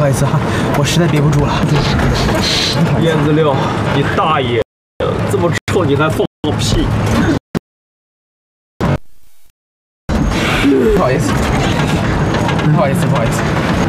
好意思哈，我实在憋不住了。 燕子六，你大爷！这么臭你还放屁？ 不好意思，不好意思，不好意思。